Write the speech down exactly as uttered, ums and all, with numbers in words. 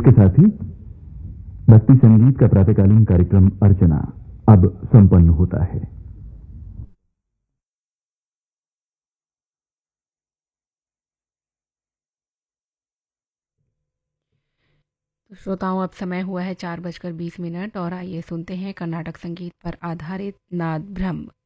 इसके साथ ही भक्ति संगीत का प्रातःकालीन कार्यक्रम अर्चना अब संपन्न होता है। तो श्रोताओं, अब समय हुआ है चार बजकर बीस मिनट और आइए सुनते हैं कर्नाटक संगीत पर आधारित नाद ब्रह्म